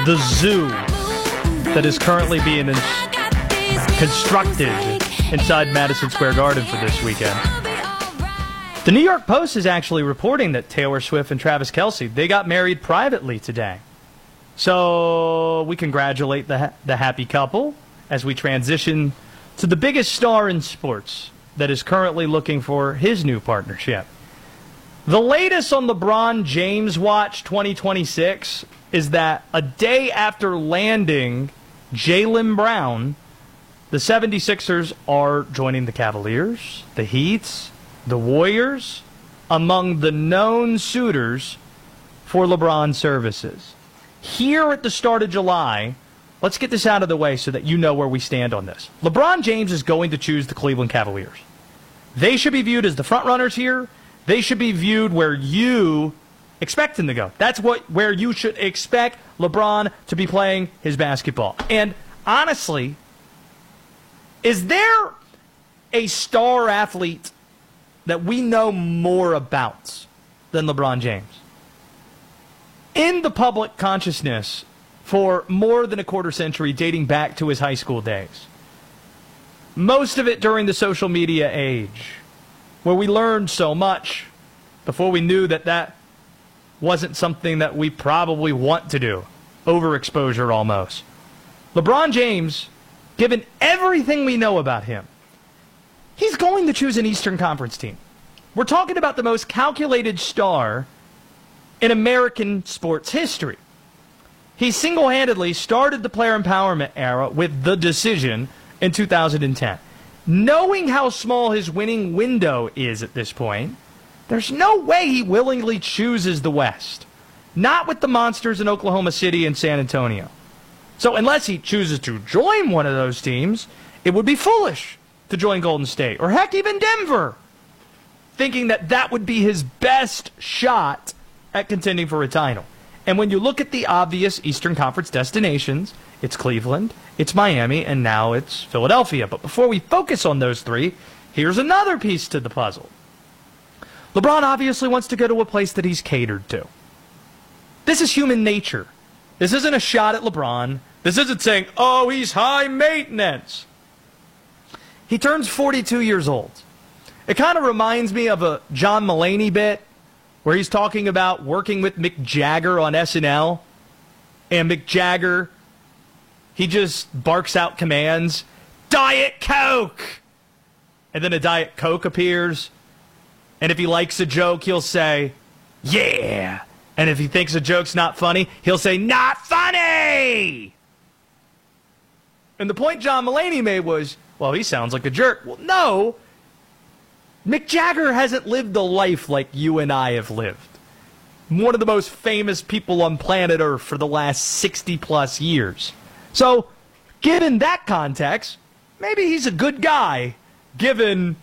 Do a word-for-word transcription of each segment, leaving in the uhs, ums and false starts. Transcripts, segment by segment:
the zoo that is currently being in- constructed inside Madison Square Garden for this weekend. The New York Post is actually reporting that Taylor Swift and Travis Kelce, they got married privately today. So we congratulate the ha- the happy couple as we transition to the biggest star in sports that is currently looking for his new partnership. The latest on LeBron James Watch twenty twenty-six is that a day after landing Jaylen Brown, the 76ers are joining the Cavaliers, the Heat, the Warriors, among the known suitors for LeBron's services. Here at the start of July, let's get this out of the way so that you know where we stand on this. LeBron James is going to choose the Cleveland Cavaliers. They should be viewed as the front runners here. They should be viewed where you expect him to go. That's what where you should expect LeBron to be playing his basketball. And honestly, is there a star athlete that we know more about than LeBron James? In the public consciousness for more than a quarter century, dating back to his high school days, most of it during the social media age, where we learned so much before we knew that that wasn't something that we probably want to do. Overexposure almost. LeBron James, given everything we know about him, he's going to choose an Eastern Conference team. We're talking about the most calculated star in American sports history. He single-handedly started the player empowerment era with The Decision in two thousand ten. Knowing how small his winning window is at this point, there's no way he willingly chooses the West. Not with the monsters in Oklahoma City and San Antonio. So unless he chooses to join one of those teams, it would be foolish to join Golden State, or heck, even Denver, thinking that that would be his best shot at contending for a title. And when you look at the obvious Eastern Conference destinations, it's Cleveland, it's Miami, and now it's Philadelphia. But before we focus on those three, here's another piece to the puzzle. LeBron obviously wants to go to a place that he's catered to. This is human nature. This isn't a shot at LeBron. This isn't saying, oh, he's high maintenance. He turns forty-two years old. It kind of reminds me of a John Mulaney bit where he's talking about working with Mick Jagger on S N L. And Mick Jagger, he just barks out commands, Diet Coke! And then a Diet Coke appears. And if he likes a joke, he'll say, yeah. And if he thinks a joke's not funny, he'll say, not funny! And the point John Mulaney made was, well, he sounds like a jerk. Well, no. Mick Jagger hasn't lived the life like you and I have lived. One of the most famous people on planet Earth for the last sixty plus years. So, given that context, maybe he's a good guy, given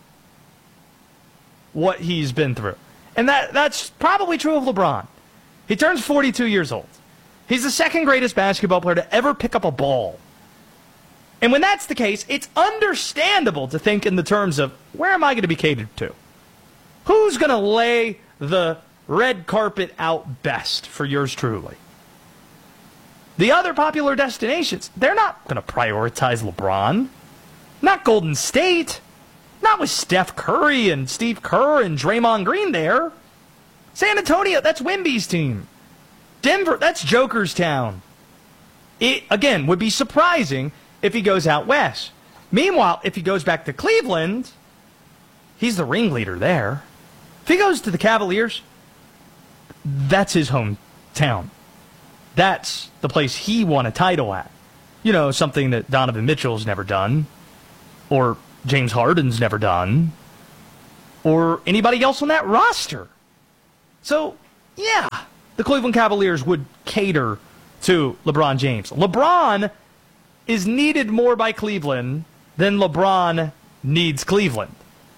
what he's been through. And that that's probably true of LeBron. He turns forty-two years old. He's the second greatest basketball player to ever pick up a ball. And when that's the case, it's understandable to think in the terms of, where am I going to be catered to? Who's going to lay the red carpet out best for yours truly? The other popular destinations, they're not going to prioritize LeBron. Not Golden State. Not with Steph Curry and Steve Kerr and Draymond Green there. San Antonio, that's Wemby's team. Denver, that's Joker's town. It, again, would be surprising if he goes out west. Meanwhile, if he goes back to Cleveland, he's the ringleader there. If he goes to the Cavaliers, that's his hometown. That's the place he won a title at. You know, something that Donovan Mitchell's never done, or James Harden's never done, or anybody else on that roster. So, yeah, the Cleveland Cavaliers would cater to LeBron James. LeBron is needed more by Cleveland than LeBron needs Cleveland.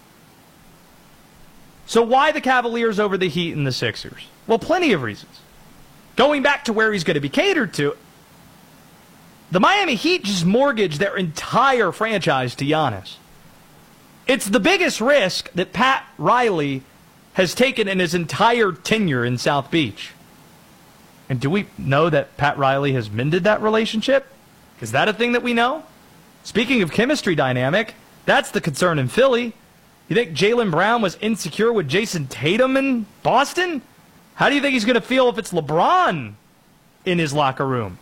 So why the Cavaliers over the Heat and the Sixers? Well, plenty of reasons. Going back to where he's going to be catered to, the Miami Heat just mortgaged their entire franchise to Giannis. It's the biggest risk that Pat Riley has taken in his entire tenure in South Beach. And do we know that Pat Riley has mended that relationship? Is that a thing that we know? Speaking of chemistry dynamic, that's the concern in Philly. You think Jaylen Brown was insecure with Jason Tatum in Boston? How do you think he's going to feel if it's LeBron in his locker room?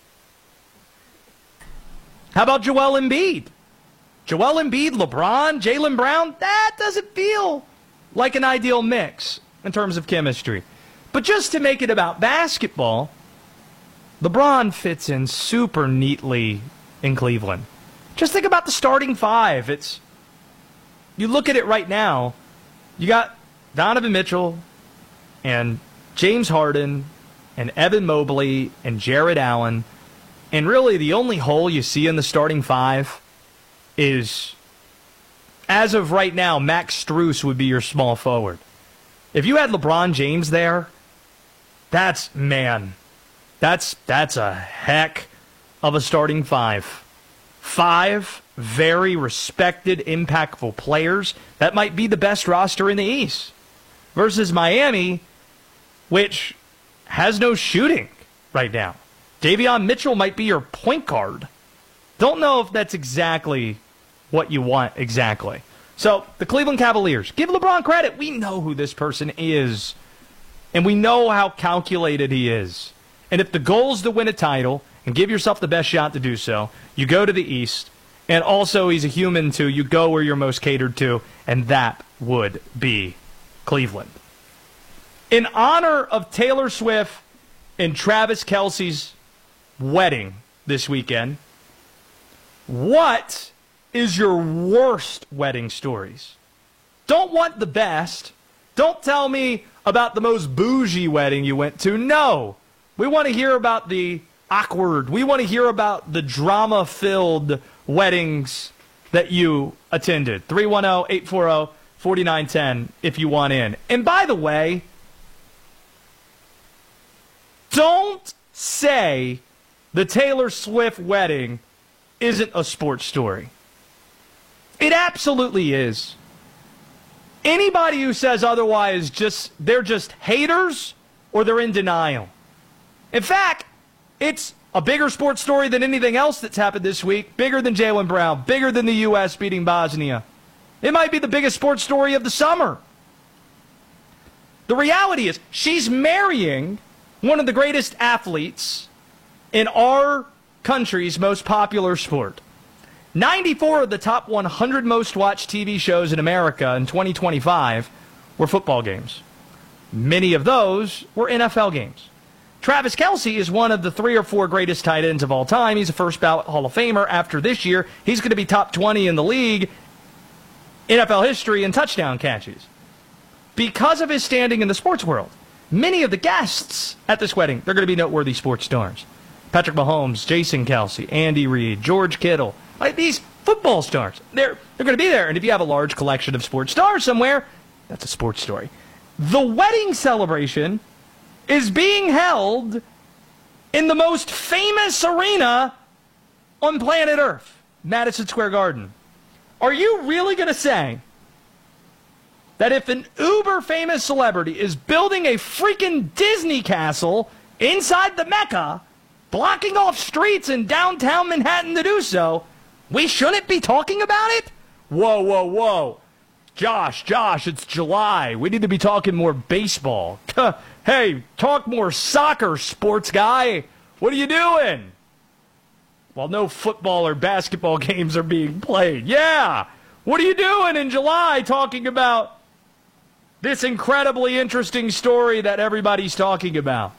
How about Joel Embiid? Joel Embiid, LeBron, Jaylen Brown? That doesn't feel like an ideal mix in terms of chemistry. But just to make it about basketball, LeBron fits in super neatly in Cleveland. Just think about the starting five. It's you look at it right now, you got Donovan Mitchell and James Harden and Evan Mobley and Jared Allen. And really the only hole you see in the starting five is, as of right now, Max Strus would be your small forward. If you had LeBron James there, that's, man, that's that's a heck of a starting five. Five very respected, impactful players. That might be the best roster in the East. Versus Miami, which has no shooting right now. Davion Mitchell might be your point guard. Don't know if that's exactly what you want exactly. So, the Cleveland Cavaliers, give LeBron credit. We know who this person is. And we know how calculated he is. And if the goal is to win a title and give yourself the best shot to do so, you go to the East. And also, he's a human too. You go where you're most catered to. And that would be Cleveland. In honor of Taylor Swift and Travis Kelce's wedding this weekend, what is your worst wedding stories? Don't want the best. Don't tell me about the most bougie wedding you went to. No. We want to hear about the awkward. We want to hear about the drama-filled weddings that you attended. three one zero, eight four zero, four nine one zero if you want in. And by the way, don't say the Taylor Swift wedding isn't a sports story. It absolutely is. Anybody who says otherwise, just they're just haters or they're in denial. In fact, it's a bigger sports story than anything else that's happened this week. Bigger than Jaylen Brown. Bigger than the U S beating Bosnia. It might be the biggest sports story of the summer. The reality is, she's marrying one of the greatest athletes in our country's most popular sport. ninety-four of the top one hundred most watched T V shows in America in twenty twenty-five were football games. Many of those were N F L games. Travis Kelce is one of the three or four greatest tight ends of all time. He's a first ballot Hall of Famer. After this year, he's going to be top twenty in the league, N F L history, in touchdown catches. Because of his standing in the sports world, many of the guests at this wedding, they're going to be noteworthy sports stars. Patrick Mahomes, Jason Kelce, Andy Reid, George Kittle. Like these football stars. They're, they're going to be there. And if you have a large collection of sports stars somewhere, that's a sports story. The wedding celebration is being held in the most famous arena on planet Earth, Madison Square Garden. Are you really going to say that if an uber-famous celebrity is building a freaking Disney castle inside the Mecca, blocking off streets in downtown Manhattan to do so, we shouldn't be talking about it? Whoa, whoa, whoa. Josh, Josh, it's July. We need to be talking more baseball. Hey, talk more soccer, sports guy. What are you doing? Well, no football or basketball games are being played. Yeah. What are you doing in July talking about this incredibly interesting story that everybody's talking about?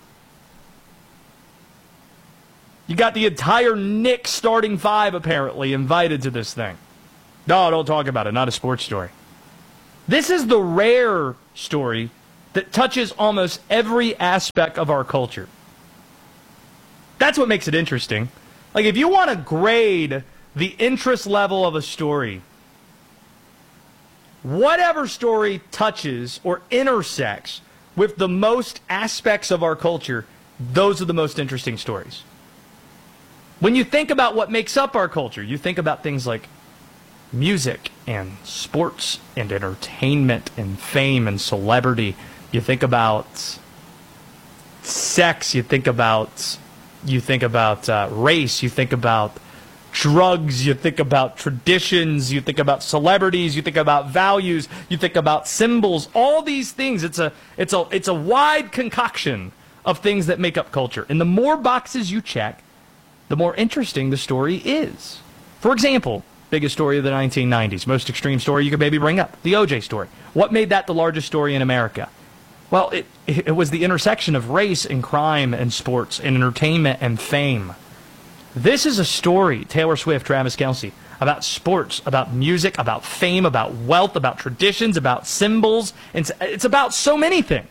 You got the entire Knicks starting five, apparently, invited to this thing. No, don't talk about it. Not a sports story. This is the rare story that touches almost every aspect of our culture. That's what makes it interesting. Like, if you want to grade the interest level of a story, whatever story touches or intersects with the most aspects of our culture, those are the most interesting stories. When you think about what makes up our culture, you think about things like music and sports and entertainment and fame and celebrity. You think about sex, you think about you think about uh, race, you think about drugs, you think about traditions, you think about celebrities, you think about values, you think about symbols, all these things. It's a it's a it's a wide concoction of things that make up culture. And the more boxes you check, the more interesting the story is. For example, biggest story of the nineteen nineties, most extreme story you could maybe bring up, the O J story. What made that the largest story in America? Well, it, it was the intersection of race and crime and sports and entertainment and fame. This is a story, Taylor Swift, Travis Kelce, about sports, about music, about fame, about wealth, about traditions, about symbols. It's, it's about so many things.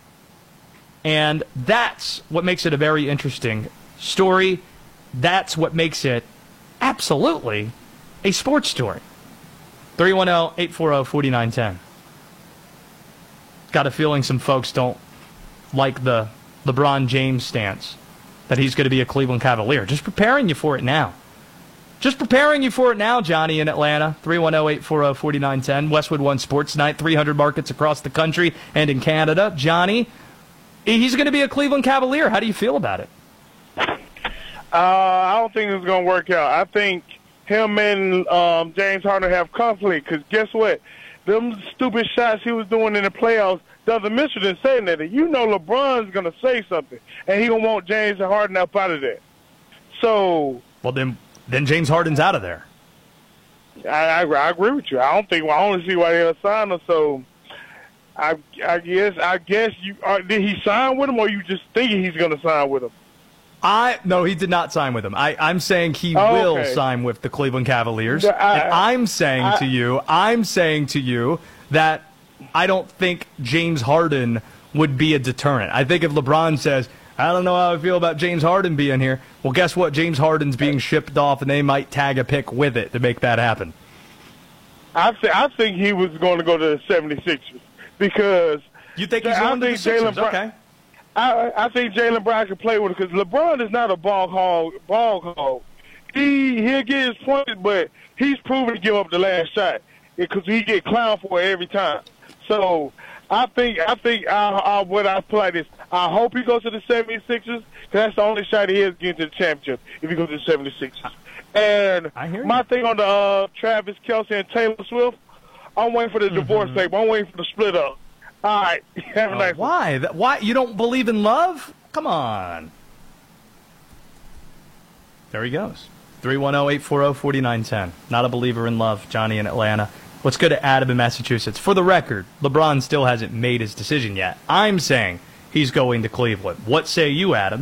And that's what makes it a very interesting story. That's what makes it absolutely a sports story. three one zero, eight four zero, four nine one zero. Got a feeling some folks don't like the LeBron James stance, that he's going to be a Cleveland Cavalier. Just preparing you for it now. Just preparing you for it now, Johnny in Atlanta. three one zero, eight four zero, four nine one zero. Westwood One Sports Night, three hundred markets across the country and in Canada. Johnny, he's going to be a Cleveland Cavalier. How do you feel about it? Uh, I don't think it's going to work out. I think him and um, James Harden have conflict, because guess what? Them stupid shots he was doing in the playoffs, doesn't mention than saying that. You know LeBron's going to say something, and he going to want James Harden up out of there. So, well, then then James Harden's out of there. I, I, I agree with you. I don't think. Well, I don't see why they'll sign him. So, I, I guess I guess you are, did he sign with him, or you just thinking he's going to sign with him? I no, he did not sign with him. I, I'm saying he oh, will okay. sign with the Cleveland Cavaliers. I, and I'm saying I, to you, I'm saying to you that I don't think James Harden would be a deterrent. I think if LeBron says, I don't know how I feel about James Harden being here, well, guess what? James Harden's being shipped off, and they might tag a pick with it to make that happen. I, th- I think he was going to go to the seventy-sixers, because you think he's going to the Sixers? Bra- okay. I, I think Jaylen Brown can play with it, because LeBron is not a ball hog. Ball hog. He he'll get his points, but he's proven to give up the last shot, because he get clowned for it every time. So I think I think I, I, what I play like this. I hope he goes to the seventy-sixers, because that's the only shot he has getting to the championship if he goes to the seventy-sixers. And my thing on the uh, Travis Kelce and Taylor Swift, I'm waiting for the mm-hmm. divorce tape. I'm waiting for the split up. All right. Have a oh, nice why? That, why? You don't believe in love? Come on. There he goes. three one zero, eight four zero, four nine one zero. Not a believer in love, Johnny in Atlanta. Let's go to Adam in Massachusetts. For the record, LeBron still hasn't made his decision yet. I'm saying he's going to Cleveland. What say you, Adam?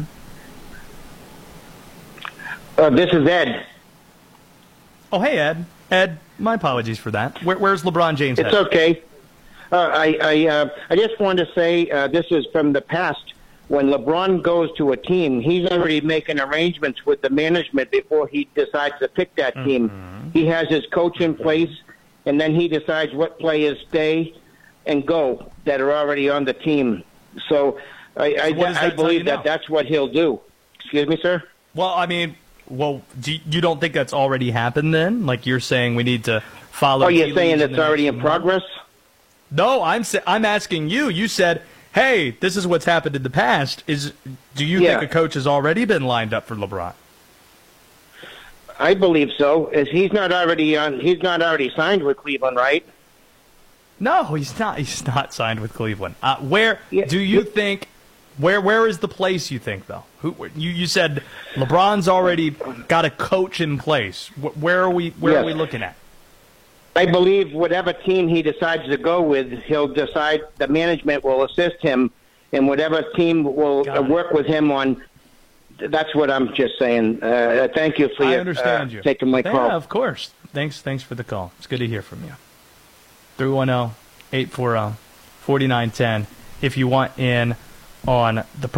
Uh, this is Ed. Oh, hey, Ed. Ed, my apologies for that. Where, where's LeBron James? It's headed? okay. Uh, I I, uh, I just wanted to say uh, this is from the past. When LeBron goes to a team, he's already making arrangements with the management before he decides to pick that team. Mm-hmm. He has his coach in place, and then he decides what players stay and go that are already on the team. So I, I, so I believe that now? that's what he'll do. Excuse me, sir? Well, I mean, well, do you, you don't think that's already happened then? Like you're saying we need to follow... Oh, you're saying it's already in progress? No, I'm sa- I'm asking you. You said, hey, this is what's happened in the past. Is Do you yeah. think a coach has already been lined up for LeBron? I believe so. Is he's not already on? He's not already signed with Cleveland, right? No, he's not. He's not signed with Cleveland. Uh, where yeah. do you think? Where Where is the place you think though? Who you you said LeBron's already got a coach in place. Where are we? Where yes. are we looking at? I believe whatever team he decides to go with, he'll decide the management will assist him, and whatever team will work with him on. That's what I'm just saying. Uh, thank you for I your, understand uh, you. taking my yeah, call. Of course. Thanks. Thanks for the call. It's good to hear from you. three one zero, eight four zero, four nine one zero if you want in on the